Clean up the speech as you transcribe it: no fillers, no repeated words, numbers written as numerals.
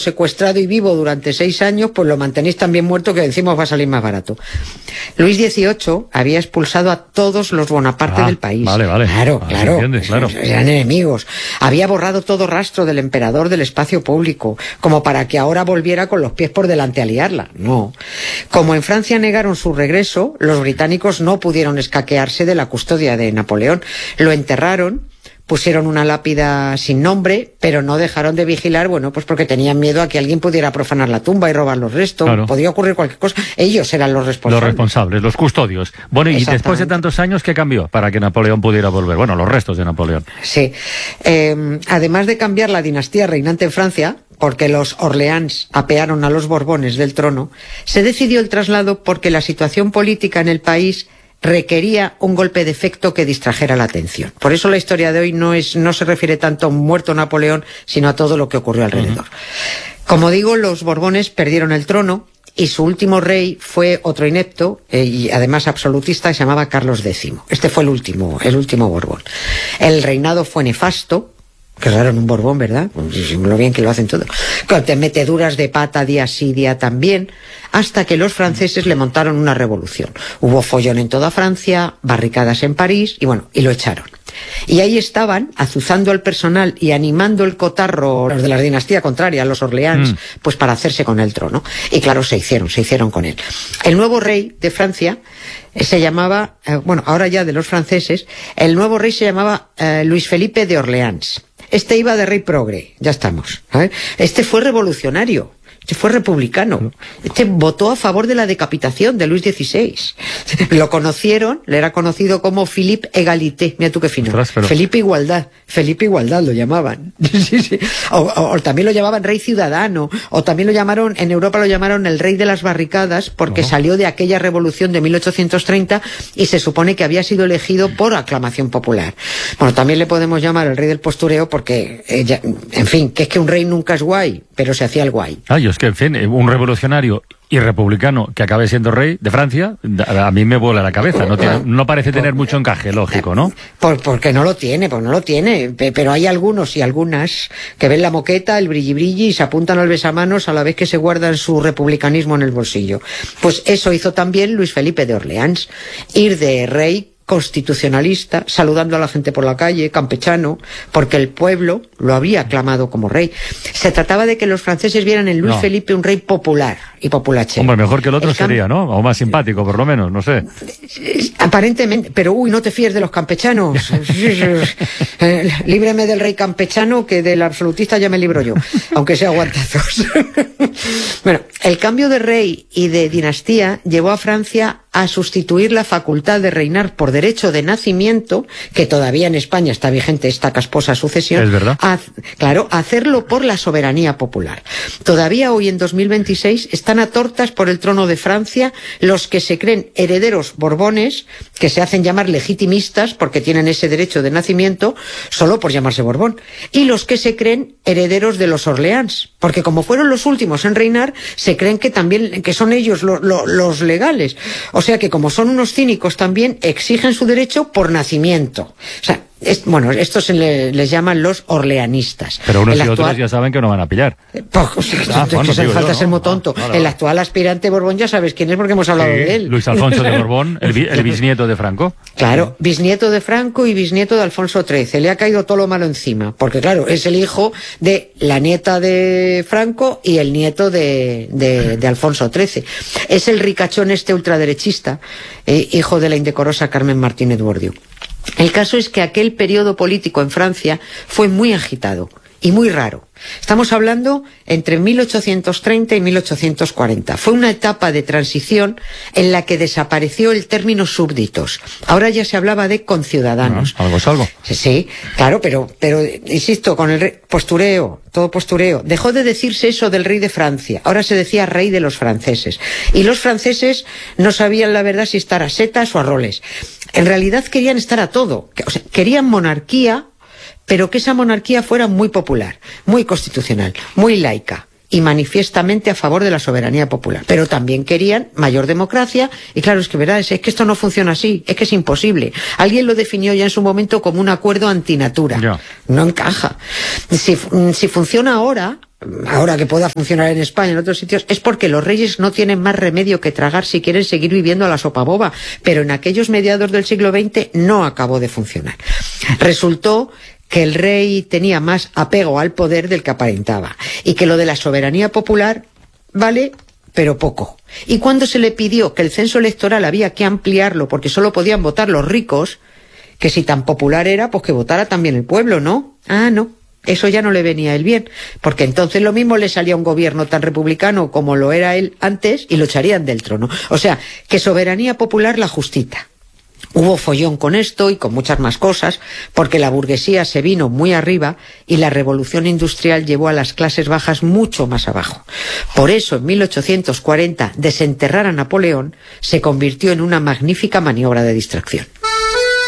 secuestrado y vivo durante 6 años, pues lo mantenéis tan bien muerto que encima os va a salir más barato. Luis XVIII había expulsado a todos los Bonaparte del país. Vale. Claro. Claro. Eran enemigos. Había borrado todo rastro del emperador del espacio público, como para que ahora volviera con los pies por delante a liarla. No. Como en Francia negaron su regreso, los británicos no pudieron escaquearse de la custodia de Napoleón. Lo enterraron, pusieron una lápida sin nombre, pero no dejaron de vigilar, bueno, pues porque tenían miedo a que alguien pudiera profanar la tumba y robar los restos. Claro. Podía ocurrir cualquier cosa. Ellos eran los responsables. Los responsables, los custodios. Bueno, y después de tantos años, ¿qué cambió para que Napoleón pudiera volver? Bueno, los restos de Napoleón. Sí. Además de cambiar la dinastía reinante en Francia, porque los Orleans apearon a los Borbones del trono, se decidió el traslado porque la situación política en el país requería un golpe de efecto que distrajera la atención. Por eso la historia de hoy no se refiere tanto a un muerto Napoleón, sino a todo lo que ocurrió alrededor. Como digo, los Borbones perdieron el trono y su último rey fue otro inepto y además absolutista que se llamaba Carlos X. Este fue el último Borbón. El reinado fue nefasto. Qué raro en un Borbón, ¿verdad? Lo bien que lo hacen todo. Con meteduras de pata día sí, día también, hasta que los franceses le montaron una revolución. Hubo follón en toda Francia, barricadas en París, y lo echaron. Y ahí estaban, azuzando al personal y animando el cotarro, los de la dinastía contraria, los Orleans, pues para hacerse con el trono. Y claro, se hicieron con él. El nuevo rey de Francia se llamaba, ahora ya de los franceses, el nuevo rey se llamaba Luis Felipe de Orleans. Este iba de rey progre, ya estamos. Este fue revolucionario. Este fue republicano. Este votó a favor de la decapitación de Luis XVI. Lo conocieron, le era conocido como Philippe Égalité. Mira tú qué fino. Felipe Igualdad. Felipe Igualdad lo llamaban. Sí. O también lo llamaban rey ciudadano. O también en Europa lo llamaron el rey de las barricadas porque salió de aquella revolución de 1830 y se supone que había sido elegido por aclamación popular. Bueno, también le podemos llamar el rey del postureo porque, en fin, que es que un rey nunca es guay, pero se hacía el guay. Es que, en fin, un revolucionario y republicano que acabe siendo rey de Francia, a mí me vuela la cabeza. No parece tener mucho encaje, lógico, ¿no? Porque no lo tiene, pero hay algunos y algunas que ven la moqueta, el brilli-brilli y se apuntan al besamanos a la vez que se guardan su republicanismo en el bolsillo. Pues eso hizo también Luis Felipe de Orleans, ir de rey constitucionalista, saludando a la gente por la calle, campechano, porque el pueblo lo había aclamado como rey. Se trataba de que los franceses vieran en Luis Felipe un rey popular y populache. Hombre, mejor que el otro sería, ¿no? O más simpático, por lo menos, no sé. Aparentemente, pero no te fíes de los campechanos. Líbreme del rey campechano, que del absolutista ya me libro yo, aunque sea aguantazos. Bueno, el cambio de rey y de dinastía llevó a Francia a sustituir la facultad de reinar por derecho de nacimiento, que todavía en España está vigente esta casposa sucesión. Es verdad. A hacerlo por la soberanía popular. Todavía hoy en 2026 están a tortas por el trono de Francia los que se creen herederos borbones, que se hacen llamar legitimistas porque tienen ese derecho de nacimiento solo por llamarse Borbón, y los que se creen herederos de los Orleans, porque como fueron los últimos en reinar, se creen que son ellos los legales. O sea que como son unos cínicos también, exigen su derecho por nacimiento. O sea, estos les llaman los orleanistas. Pero unos y otros ya saben que no van a pillar. Falta ser muy tonto. Vale. El actual aspirante Borbón ya sabes quién es porque hemos hablado de él. Luis Alfonso de Borbón, el bisnieto de Franco. Claro, bisnieto de Franco y bisnieto de Alfonso XIII. Le ha caído todo lo malo encima, porque claro, es el hijo de la nieta de Franco y el nieto de Alfonso XIII. Es el ricachón ultraderechista, hijo de la indecorosa Carmen Martínez Bordiú. El caso es que aquel periodo político en Francia fue muy agitado y muy raro. Estamos hablando entre 1830 y 1840. Fue una etapa de transición en la que desapareció el término súbditos. Ahora ya se hablaba de conciudadanos. Algo es algo. Sí, claro, pero insisto, con el postureo, todo postureo. Dejó de decirse eso del rey de Francia. Ahora se decía rey de los franceses. Y los franceses no sabían la verdad si estar a setas o a roles. En realidad querían estar a todo. O sea, querían monarquía, pero que esa monarquía fuera muy popular, muy constitucional, muy laica y manifiestamente a favor de la soberanía popular. Pero también querían mayor democracia, y claro, es que esto no funciona así, es que es imposible. Alguien lo definió ya en su momento como un acuerdo antinatura. Ya. No encaja. Si funciona ahora que pueda funcionar en España, en otros sitios, es porque los reyes no tienen más remedio que tragar si quieren seguir viviendo a la sopa boba. Pero en aquellos mediados del siglo XX no acabó de funcionar. Resultó que el rey tenía más apego al poder del que aparentaba, y que lo de la soberanía popular vale, pero poco. Y cuando se le pidió que el censo electoral había que ampliarlo porque solo podían votar los ricos, que si tan popular era, pues que votara también el pueblo, ¿no? Ah, no. Eso ya no le venía a él bien, porque entonces lo mismo le salía un gobierno tan republicano como lo era él antes y lo echarían del trono. O sea, que soberanía popular la justita. Hubo follón con esto y con muchas más cosas, porque la burguesía se vino muy arriba y la revolución industrial llevó a las clases bajas mucho más abajo. Por eso, en 1840, desenterrar a Napoleón se convirtió en una magnífica maniobra de distracción.